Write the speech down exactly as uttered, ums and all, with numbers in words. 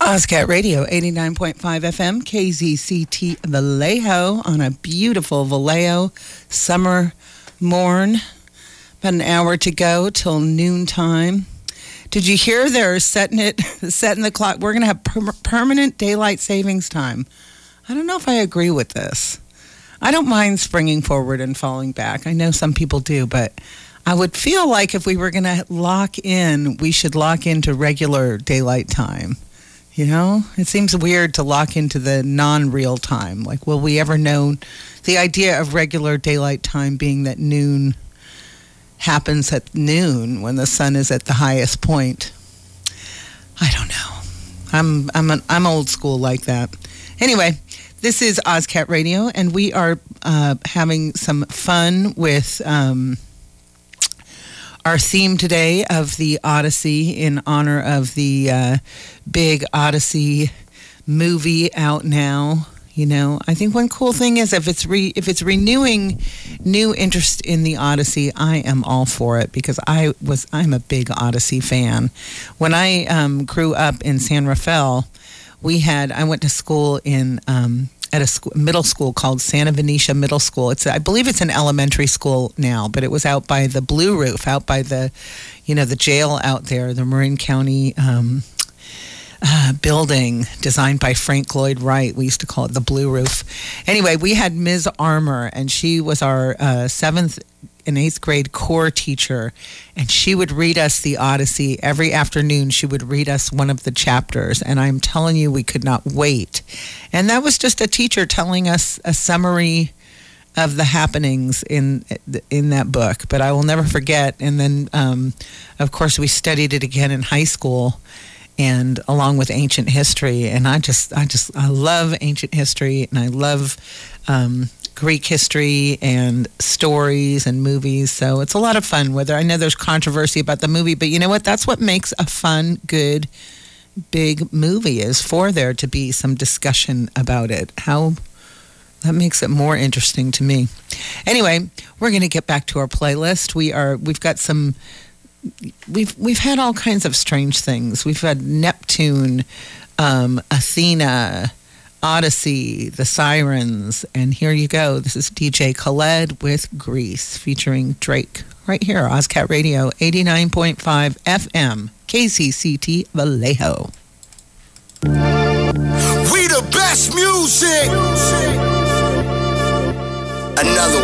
Ozcat Radio, eighty-nine point five F M, K Z C T Vallejo, on a beautiful Vallejo summer morn. About an hour to go till noontime. Did you hear they're setting it, setting the clock? We're going to have per- permanent daylight savings time. I don't know if I agree with this. I don't mind springing forward and falling back. I know some people do, but I would feel like if we were going to lock in, we should lock into regular daylight time. You know, it seems weird to lock into the non-real time. Like, will we ever know the idea of regular daylight time being that noon happens at noon when the sun is at the highest point? I don't know. I'm I'm an, I'm old school like that. Anyway, this is Ozcat Radio, and we are uh, having some fun with um, our theme today of the Odyssey in honor of the uh, big Odyssey movie out now. You know, I think one cool thing is if it's re- if it's renewing new interest in the Odyssey, I am all for it, because I was I'm a big Odyssey fan. When I um, grew up in San Rafael, we had I went to school in um, at a school, middle school called Santa Venetia Middle School. It's I believe it's an elementary school now, but it was out by the Blue Roof, out by the, you know, the jail out there, the Marin County um, uh, building designed by Frank Lloyd Wright. We used to call it the Blue Roof. Anyway, we had Miz Armour, and she was our uh, seventh and eighth grade core teacher, and she would read us the Odyssey every afternoon. She would read us one of the chapters, and I'm telling you, we could not wait. And that was just a teacher telling us a summary of the happenings in in that book. But I will never forget. And then, um, of course, we studied it again in high school, and along with ancient history. And I just, I just, I love ancient history, and I love um, Greek history and stories and movies. So it's a lot of fun. Whether I know there's controversy about the movie, but you know what? That's what makes a fun, good, big movie, is for there to be some discussion about it. How that makes it more interesting to me. Anyway, we're going to get back to our playlist. We are we've got some we've we've had all kinds of strange things. We've had Neptune, um, Athena, Odyssey, The Sirens, and here you go. This is D J Khaled with Grease featuring Drake right here, Ozcat Radio, eighty-nine point five F M, K C C T Vallejo. We the best music. Another